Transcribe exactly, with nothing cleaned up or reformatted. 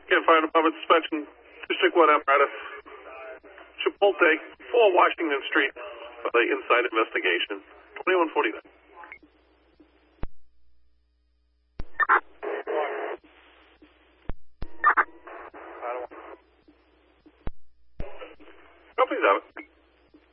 Kent Fire Department Suspension, District one apparatus, Chipotle, four Washington Street, for the inside investigation. twenty-one forty-nine.